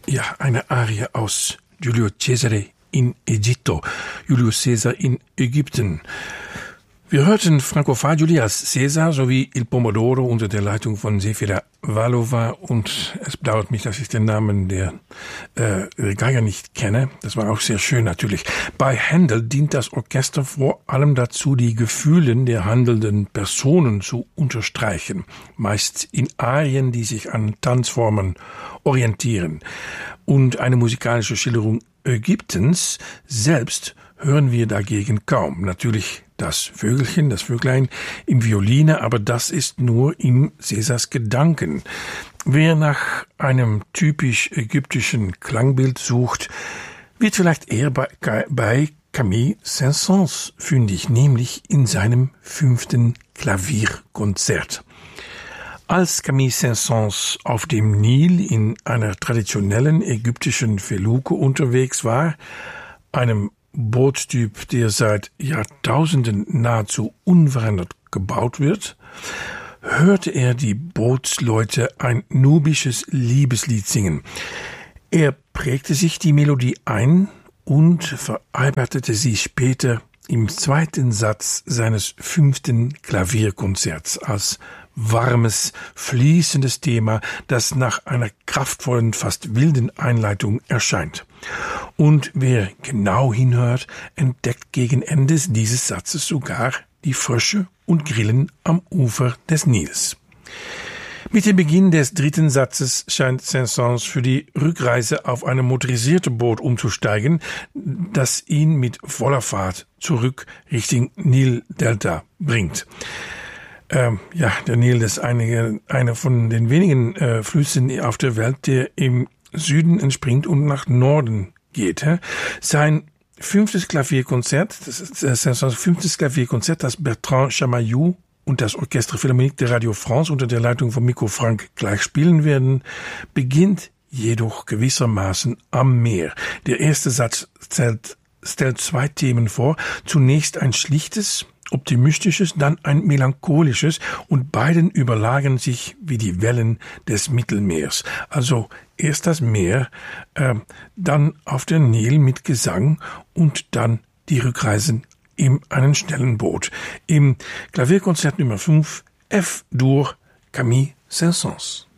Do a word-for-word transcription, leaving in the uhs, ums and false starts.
ja, eine Arie aus Giulio Cesare in Egitto, Julius Caesar in Ägypten. Wir hörten Franco Fagioli als Caesar sowie Il Pomodoro unter der Leitung von Sefira Vallova, und es bedauert mich, dass ich den Namen der äh, Geiger nicht kenne. Das war auch sehr schön natürlich. Bei Händel dient das Orchester vor allem dazu, die Gefühle der handelnden Personen zu unterstreichen, meist in Arien, die sich an Tanzformen orientieren. Und eine musikalische Schilderung Ägyptens selbst hören wir dagegen kaum. Natürlich das Vögelchen, das Vöglein im Violine, aber das ist nur in Caesars Gedanken. Wer nach einem typisch ägyptischen Klangbild sucht, wird vielleicht eher bei, bei Camille Saint-Saëns fündig, nämlich in seinem fünften Klavierkonzert. Als Camille Saint-Saëns auf dem Nil in einer traditionellen ägyptischen Feluke unterwegs war, einem Bootstyp, der seit Jahrtausenden nahezu unverändert gebaut wird, hörte er die Bootsleute ein nubisches Liebeslied singen. Er prägte sich die Melodie ein und verarbeitete sie später im zweiten Satz seines fünften Klavierkonzerts als warmes, fließendes Thema, das nach einer kraftvollen, fast wilden Einleitung erscheint. Und wer genau hinhört, entdeckt gegen Ende dieses Satzes sogar die Frösche und Grillen am Ufer des Nils. Mit dem Beginn des dritten Satzes scheint Saint-Saëns für die Rückreise auf ein motorisiertes Boot umzusteigen, das ihn mit voller Fahrt zurück Richtung Nildelta bringt. Ähm, ja, der Nil ist eine, eine von den wenigen äh, Flüssen auf der Welt, der im Süden entspringt und nach Norden geht. He? Sein fünftes Klavierkonzert, das ist äh, sein fünftes Klavierkonzert, das Bertrand Chamayou und das Orchestre Philharmonique de Radio France unter der Leitung von Mikko Frank gleich spielen werden, beginnt jedoch gewissermaßen am Meer. Der erste Satz stellt, stellt zwei Themen vor. Zunächst ein schlichtes, optimistisches, dann ein melancholisches, und beiden überlagern sich wie die Wellen des Mittelmeers. Also erst das Meer, äh, dann auf der Nil mit Gesang und dann die Rückreisen in einem schnellen Boot. Im Klavierkonzert Nummer fünf, F-Dur, Camille Saint-Saëns.